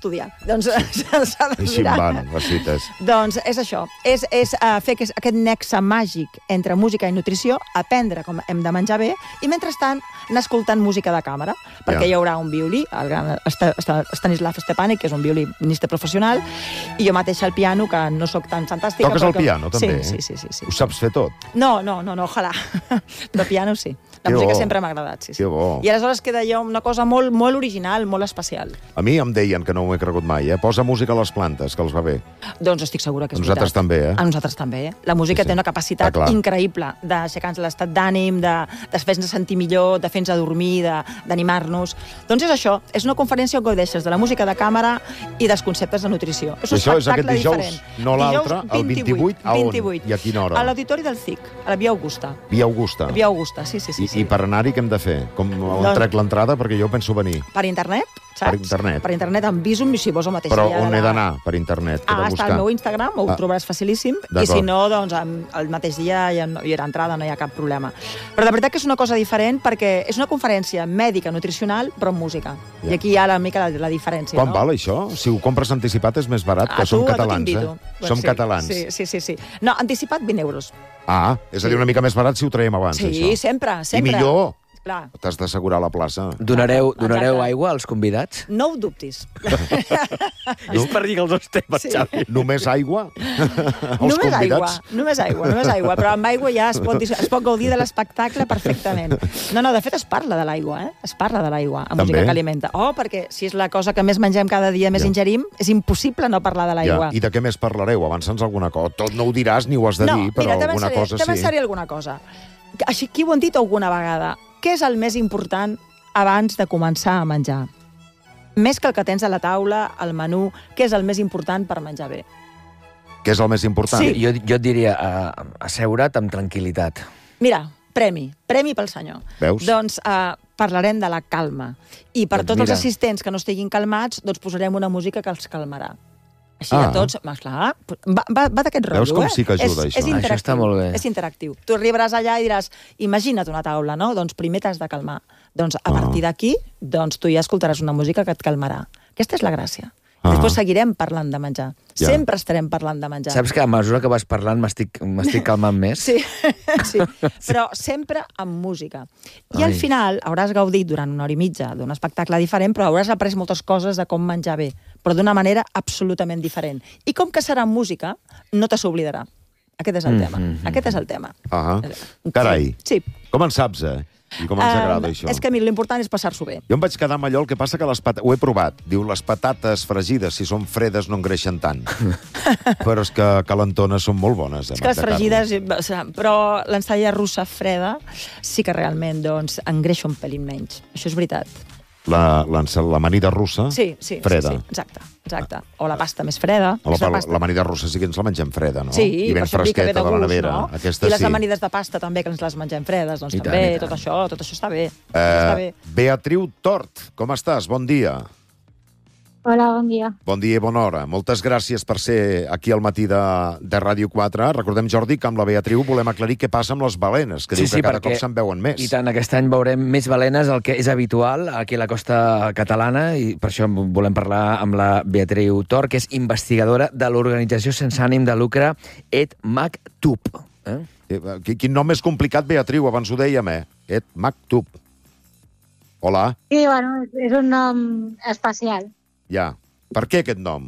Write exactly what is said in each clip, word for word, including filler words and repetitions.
estudiar. Doncs s'ha de Així mirar. van les cites. Doncs és això, és, és uh, fer aquest, aquest nexe màgic entre música i nutrició, aprendre com hem de menjar bé, i mentrestant anar escoltant música de càmera, perquè Ja. hi haurà un violí, el gran Est- Est- Stanislav Stepanik, que és un violinista professional, i jo mateixa al piano, que no sóc tan fantàstica. Toques però el que- piano, també? Sí, sí, sí. sí, Ho sí. saps fer tot? No, no, no, no, ojalà. Però piano sí. La Que música bo. sempre m'ha agradat, sí, sí. Que bo. I aleshores queda allò una cosa molt, molt original, molt especial. A mi em deien, que no m'ho he cregut mai, eh? Posa música a les plantes, que els va bé. Doncs estic segura que és A nosaltres veritat. també, eh? A nosaltres també, eh? La música Sí, sí. té una capacitat Ah, clar. increïble d'aixecar-nos l'estat d'ànim, de, de fer-nos sentir millor, de fer-nos dormir, de- d'animar-nos. Doncs és això, és una conferència on gaudeixes de la música de càmera i dels conceptes de nutrició. És un Això és aquest espectacle dijous, diferent. no l'altre, Dijous el vint-i-vuit, a on? vint-i-vuit. I a quina hora? A l'auditori del C I C, a la Via Augusta. Via Augusta. A Via Augusta, sí, sí, sí. I, sí. I per anar-hi què hem de fer? Com on Doncs- trec l'entrada? Perquè jo penso venir. Per internet, saps? Per internet. Per internet, amb Visum, i si vols el mateix. Però allà de on la- he d'anar? Per internet? Què he Ah, de està buscar? al meu Instagram, ho Ah. trobaràs facilíssim, i D'acord. si no, doncs am- el mateix dia ja no hi ha entrada, no hi ha cap problema. Però de veritat que és una cosa diferent, perquè és una conferència mèdica, nutricional, però amb música. Ja. I aquí hi ha la mica la, la diferència, Quan no? val això? Si ho compres anticipat és més barat, que A som tu, a tu catalans, eh? t'invito. Doncs Som sí, catalans. Sí, sí, sí, sí. No, anticipat vint euros. Ah, és a dir, una mica més barat si ho traiem abans, Sí, això. sempre, sempre. I millor, Clar, t'has d'assegurar la plaça. Donareu, Exacte. donareu aigua als convidats? no ho dubtis. És per dir que els dos temes, Sí. Xavi. Només aigua? Els Només aigua, convidats? només aigua, només aigua, però amb aigua ja es pot, dis- es pot gaudir de l'espectacle perfectament. No, no, de fet es parla de l'aigua, eh? Es parla de l'aigua, a També? música que alimenta. Oh, perquè si és la cosa que més mengem cada dia, més Ja. ingerim, és impossible no parlar de l'aigua. Ja. I de què més parlareu? Avança'ns alguna cosa. Tot no ho diràs ni ho has de no, dir, però mira, alguna t'avançaré- cosa sí. t'avançaré alguna cosa. Així, qui ho han dit alguna vegada? Què és el més important abans de començar a menjar? Més que el que tens a la taula, al menú, què és el més important per menjar bé? Què és el més important? Sí. Jo, jo et diria uh, asseure't amb tranquil·litat. Mira, premi, premi pel senyor. Veus? Doncs uh, parlarem de la calma. I per Doncs tots mira. els assistents que no estiguin calmats, doncs posarem una música que els calmarà. Així Ah. a tots... Ma, clar, va, va, va d'aquest rotllo, Veus com eh? sí que ajuda, és, això? És interactiu, Això està molt bé. És interactiu. Tu arribaràs allà i diràs, imagina't una taula, no? Doncs primer t'has de calmar. Doncs a Ah. partir d'aquí, doncs tu ja escoltaràs una música que et calmarà. Aquesta és la gràcia. Ah. Després seguirem parlant de menjar. Ja. Sempre estarem parlant de menjar. Saps que a mesura que vas parlant m'estic m'estic calmant més? Sí, sí, però sempre amb música. I Ai. al final hauràs gaudit durant una hora i mitja d'un espectacle diferent, però hauràs après moltes coses de com menjar bé, però d'una manera absolutament diferent. I com que serà amb música, no te s'oblidarà. Aquest és el Mm, tema. mm, mm. Aquest és el tema. Ah, carai. Sí. Com en saps, eh? I com ens Em, agrada, això? És que a mi l'important és passar-s'ho bé. Jo em vaig quedar amb allò, el que passa que les patates... Ho he provat. Diu, les patates fregides, si són fredes, no engreixen tant. Però és que calentones són molt bones. De, És que les de carn. fregides, però l'ensalla russa freda sí que realment doncs, engreixa un pelín menys. Això és veritat. La, l'amanida russa, Sí, sí, freda. sí, sí, exacte, exacte. O la pasta més freda. La, és una la, pasta. l'amanida russa sí que ens la mengem freda, no? Sí, I ben per això et dic que ve fresqueta de, la gust, nevera. no? Aquesta I les sí. amanides de pasta també, que ens les mengem fredes, doncs I tant, també, i tant. tot això, tot això està bé. Tot això està bé. Eh, Beatriu Tort, com estàs? Bon dia. Hola, bon dia. Bon dia i bona hora. Moltes gràcies per ser aquí al matí de, de Ràdio quatre. Recordem, Jordi, que amb la Beatriu volem aclarir què passa amb les balenes, que Sí, diu sí, que cada perquè- cop se'n veuen més. I tant, aquest any veurem més balenes, el que és habitual aquí a la costa catalana, i per això volem parlar amb la Beatriu Tor, que és investigadora de l'organització sense ànim de lucre Et Maktub. Eh? Eh, qui- Quin nom més complicat, Beatriu, abans ho dèiem, eh? Et Maktub. Hola, Sí, bueno, és un nom especial. ja. Per què aquest nom?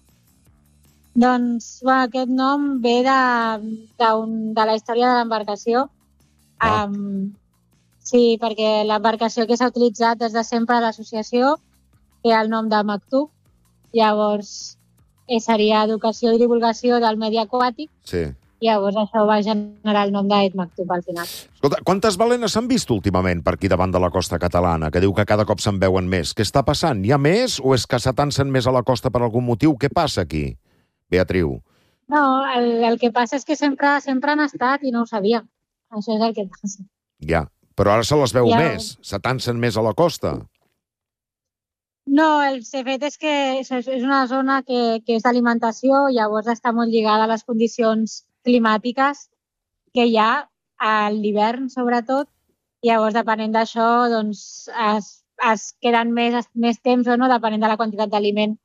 Doncs bueno, aquest nom ve de, de, un, de la història de l'embarcació. Ah. Um, sí, perquè l'embarcació que s'ha utilitzat des de sempre a l'associació té el nom de Maktub. Llavors, eh, seria Educació i Divulgació del Medi Aquàtic. Sí. Llavors, això va generar el nom d'Ed Maktub al final. Escolta, quantes balenes s'han vist últimament per aquí davant de la costa catalana, que diu que cada cop se'n veuen més? Què està passant? Hi ha més o és que s'atancen més a la costa per algun motiu? Què passa aquí, Beatriu? No, el, el que passa és que sempre, sempre han estat i no ho sabia. Això és el que passa. Ja, però ara se les veu Ja. més, s'atancen més a la costa. No, el fet és que és és una zona que, que és d'alimentació, llavors està molt lligada a les condicions climàtiques que hi ha a l'hivern, sobretot. Llavors, depenent d'això, doncs, es, es queden més, més temps o no, depenent de la quantitat d'aliment